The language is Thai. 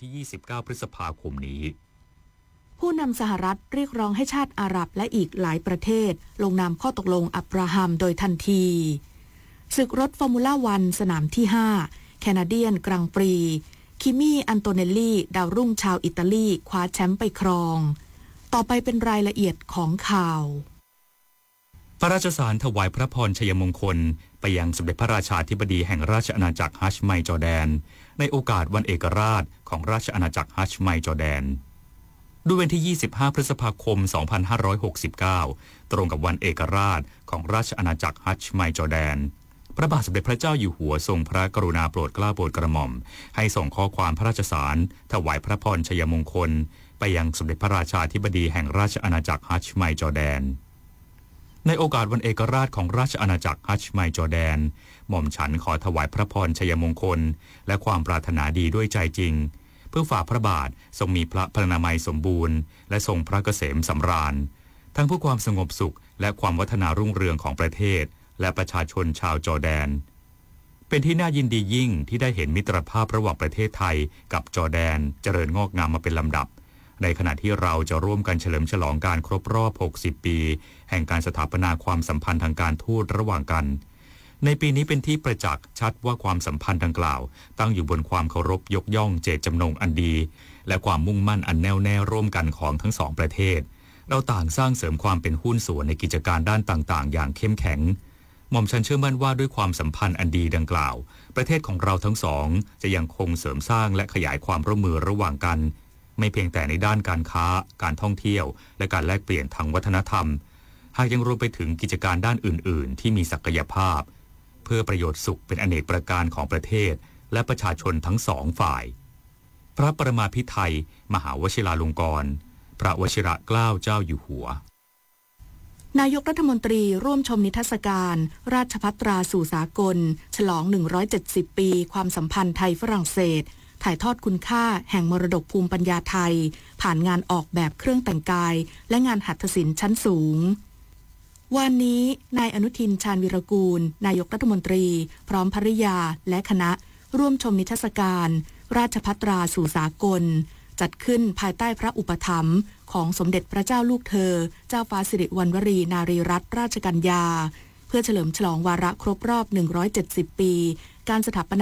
ที่29พฤษภาคมนี้ผู้นำสหรัฐเรียกร้องให้ชาติอาหรับและอีกหลายประเทศลงนามข้อตกลงอับราฮัมโดยทันทีศึกรถฟอร์มูล่าวันสนามที่5แคนาเดียนกรังปรีคิมี่อันโตเนลลี่ดาวรุ่งชาวอิตาลีคว้าแชมป์ไปครองต่อไปเป็นรายละเอียดของข่าวพระราชสารถวายพระพรชัยมงคลไปยังสมเด็จพระราชาธิบดีแห่งราชอาณาจักรฮัชไมจอร์แดนในโอกาสวันเอกราชของราชอาณาจักรฮัชไมจอร์แดนด้วยวันที่25พฤษภาคม2569ตรงกับวันเอกราชของราชอาณาจักรฮัชไมจอร์แดนพระบาทสมเด็จพระเจ้าอยู่หัวทรงพระกรุณาโปรดเกล้าโปรดกระหม่อมให้ส่งข้อความพระราชสารถวายพระพรชัยมงคลไปยังสมเด็จพระราชาธิบดีแห่งราชอาณาจักรฮัชไมจอร์แดนในโอกาสวันเอกราชของราชอาณาจักรฮัชไมจอร์แดนหม่อมฉันขอถวายพระพรชัยมงคลและความปรารถนาดีด้วยใจจริงเพื่อฝ่าพระบาททรงมีพระพรรณนามัยสมบูรณ์และทรงพระเกษมสำราญทั้งเพื่อความสงบสุขและความวัฒนารุ่งเรืองของประเทศและประชาชนชาวจอร์แดนเป็นที่น่ายินดียิ่งที่ได้เห็นมิตรภาพระหว่างประเทศไทยกับจอร์แดนเจริญงอกงามมาเป็นลำดับในขณะที่เราจะร่วมกันเฉลิมฉลองการครบรอบ60ปีแห่งการสถาปนาความสัมพันธ์ทางการทูตระหว่างกันในปีนี้เป็นที่ประจักษ์ชัดว่าความสัมพันธ์ดังกล่าวตั้งอยู่บนความเคารพยกย่องเจตจำนงอันดีและความมุ่งมั่นอันแน่วแน่ร่วมกันของทั้งสองประเทศเราต่างสร้างเสริมความเป็นหุ้นส่วนในกิจการด้านต่างๆอย่างเข้มแข็งหม่อมฉันเชื่อมั่นว่าด้วยความสัมพันธ์อันดีดังกล่าวประเทศของเราทั้งสองจะยังคงเสริมสร้างและขยายความร่วมมือระหว่างกันไม่เพียงแต่ในด้านการค้าการท่องเที่ยวและการแลกเปลี่ยนทางวัฒนธรรมหากยังรวมไปถึงกิจการด้านอื่นๆที่มีศักยภาพเพื่อประโยชน์สุขเป็นอเนกประการของประเทศและประชาชนทั้งสองฝ่ายพระประมาภิไธยมหาวชิราลงกรณ์พระวชิรเกล้าเจ้าอยู่หัวนายกรัฐมนตรีร่วมชมนิทรรศการราชภัตราสู่สากลฉลอง170ปีความสัมพันธ์ไทยฝรั่งเศสถ่ายทอดคุณค่าแห่งมรดกภูมิปัญญาไทยผ่านงานออกแบบเครื่องแต่งกายและงานหัตถศิลป์ชั้นสูงวันนี้นายอนุทินชาญวิรากูลนายกรัฐมนตรีพร้อมภริยาและคณะร่วมชมนิทรรศการราชภัตราสู่สากลจัดขึ้นภายใต้พระอุปถัมภ์ของสมเด็จพระเจ้าลูกเธอเจ้าฟ้าสิริวัณวรีนารีรัตนราชกัญญาเพื่อเฉลิมฉลองวาระครบรอบ170ปีการสถาปนา